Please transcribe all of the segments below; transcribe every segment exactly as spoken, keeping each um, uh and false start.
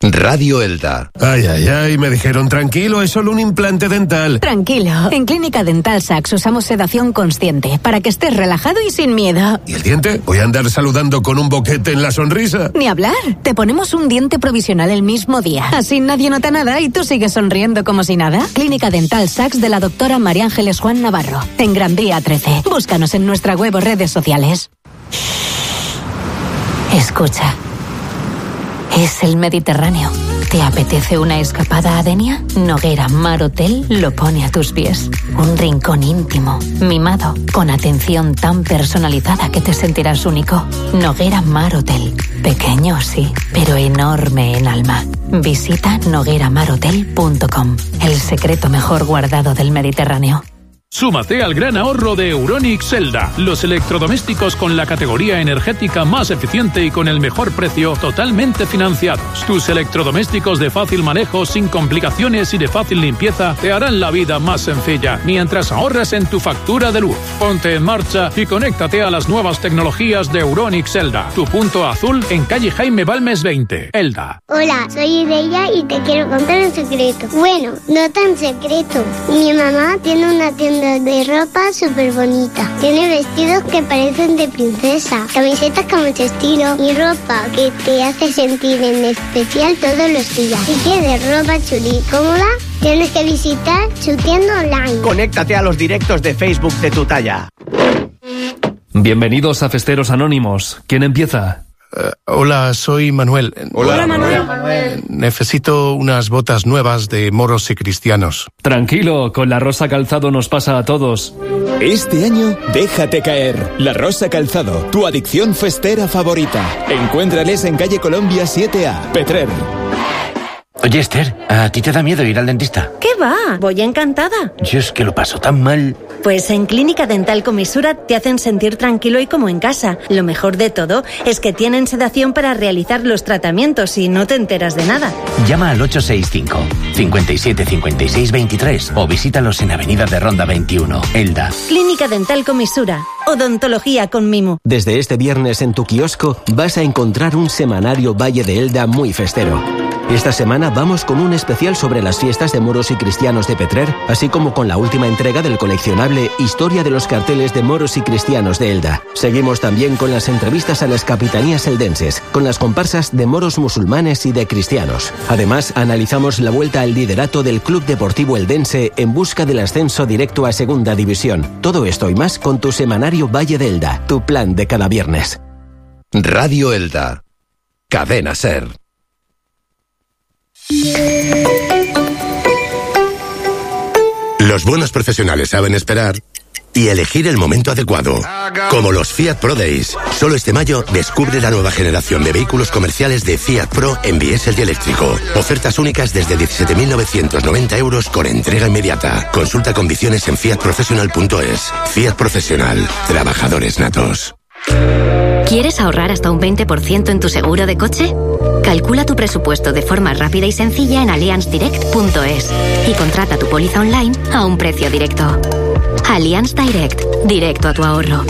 Radio Elda. Ay, ay, ay, me dijeron, tranquilo, es solo un implante dental. Tranquilo, en Clínica Dental Sachs usamos sedación consciente para que estés relajado y sin miedo. ¿Y el diente? ¿Voy a andar saludando con un boquete en la sonrisa? Ni hablar, te ponemos un diente provisional el mismo día. Así nadie nota nada y tú sigues sonriendo como si nada. Clínica Dental Sachs de la doctora María Ángeles Juan Navarro, en Gran Vía trece. Búscanos en nuestra web o redes sociales. Escucha. Es el Mediterráneo. ¿Te apetece una escapada a Denia? Noguera Mar Hotel lo pone a tus pies. Un rincón íntimo, mimado, con atención tan personalizada que te sentirás único. Noguera Mar Hotel. Pequeño, sí, pero enorme en alma. Visita noguera mar hotel punto com. El secreto mejor guardado del Mediterráneo. Súmate al gran ahorro de Euronics Elda. Los electrodomésticos con la categoría energética más eficiente y con el mejor precio, totalmente financiados. Tus electrodomésticos de fácil manejo, sin complicaciones y de fácil limpieza te harán la vida más sencilla, mientras ahorras en tu factura de luz. Ponte en marcha y conéctate a las nuevas tecnologías de Euronics Elda. Tu punto azul en calle Jaime Balmes veinte, Elda. Hola, soy Ireia y te quiero contar un secreto. Bueno, no tan secreto. Mi mamá tiene una tienda de ropa súper bonita. Tiene vestidos que parecen de princesa, camisetas con mucho estilo y ropa que te hace sentir en especial todos los días. Si quieres ropa chuli y cómoda, tienes que visitar su tienda online. Conéctate a los directos de Facebook de tu talla. Bienvenidos a Festeros Anónimos. ¿Quién empieza? Uh, hola, soy Manuel. Hola, hola Manuel. Manuel. Necesito unas botas nuevas de moros y cristianos. Tranquilo, con La Rosa Calzado nos pasa a todos. Este año, déjate caer. La Rosa Calzado, tu adicción festera favorita. Encuéntrales en calle Colombia siete A, Petrer. Oye, Esther, ¿a ti te da miedo ir al dentista? ¿Qué va? Voy encantada. Yo es que lo paso tan mal. Pues en Clínica Dental Comisura te hacen sentir tranquilo y como en casa. Lo mejor de todo es que tienen sedación para realizar los tratamientos y no te enteras de nada. Llama al ocho seis cinco, cinco siete, cinco seis, veintitrés o visítalos en Avenida de Ronda veintiuno, Elda. Clínica Dental Comisura. Odontología con mimo. Desde este viernes en tu kiosco vas a encontrar un semanario Valle de Elda muy festero. Esta semana vamos con un especial sobre las fiestas de moros y cristianos de Petrer, así como con la última entrega del coleccionable Historia de los carteles de moros y cristianos de Elda. Seguimos también con las entrevistas a las capitanías eldenses, con las comparsas de moros musulmanes y de cristianos. Además, analizamos la vuelta al liderato del Club Deportivo Eldense en busca del ascenso directo a Segunda División. Todo esto y más con tu semanario Valle de Elda, tu plan de cada viernes. Radio Elda. Cadena SER. Los buenos profesionales saben esperar y elegir el momento adecuado. Como los Fiat Pro Days. Solo este mayo descubre la nueva generación de vehículos comerciales de Fiat Pro en diésel y eléctrico. Ofertas únicas desde diecisiete mil novecientos noventa euros con entrega inmediata. Consulta condiciones en fiat professional punto es. Fiat Profesional. Trabajadores natos. ¿Quieres ahorrar hasta un veinte por ciento en tu seguro de coche? Calcula tu presupuesto de forma rápida y sencilla en allianz direct punto es y contrata tu póliza online a un precio directo. Allianz Direct, directo a tu ahorro.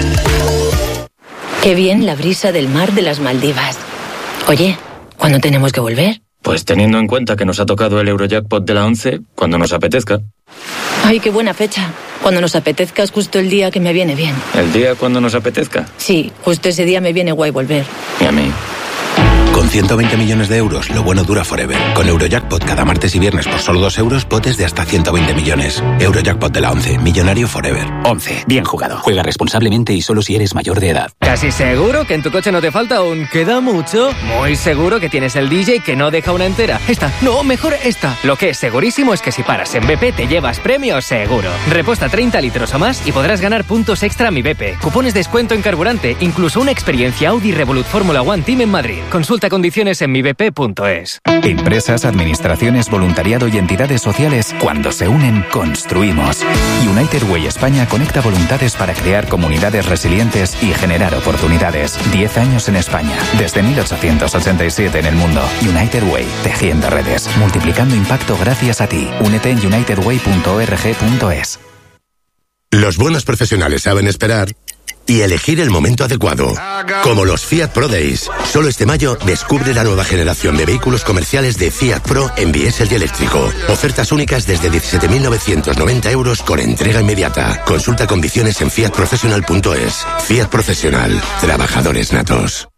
Qué bien la brisa del mar de las Maldivas. Oye, ¿cuándo tenemos que volver? Pues teniendo en cuenta que nos ha tocado el Eurojackpot de la once, cuando nos apetezca. Ay, qué buena fecha. Cuando nos apetezca es justo el día que me viene bien. ¿El día cuando nos apetezca? Sí, justo ese día me viene guay volver. Y a mí. Con ciento veinte millones de euros, lo bueno dura forever. Con Eurojackpot cada martes y viernes por solo dos euros, potes de hasta ciento veinte millones. Eurojackpot de la once, millonario forever. once, bien jugado. Juega responsablemente y solo si eres mayor de edad. ¿Casi seguro que en tu coche no te falta un queda mucho? Muy seguro que tienes el D J que no deja una entera. Esta, no, mejor esta. Lo que es segurísimo es que si paras en B P te llevas premio seguro. Reposta treinta litros o más y podrás ganar puntos extra a Mi B P. Cupones de descuento en carburante, incluso una experiencia Audi Revolut Fórmula One Team en Madrid. Consulta condiciones en mi b p punto es. Empresas, administraciones, voluntariado y entidades sociales, cuando se unen, construimos. United Way España conecta voluntades para crear comunidades resilientes y generar oportunidades. Diez años en España, desde mil ochocientos ochenta y siete en el mundo. United Way, tejiendo redes, multiplicando impacto gracias a ti. Únete en united way punto org punto es. Los buenos profesionales saben esperar y elegir el momento adecuado. Como los Fiat Pro Days. Solo este mayo descubre la nueva generación de vehículos comerciales de Fiat Pro en diésel y eléctrico. Ofertas únicas desde diecisiete mil novecientos noventa euros con entrega inmediata. Consulta condiciones en fiat professional punto es. Fiat Professional. Trabajadores natos.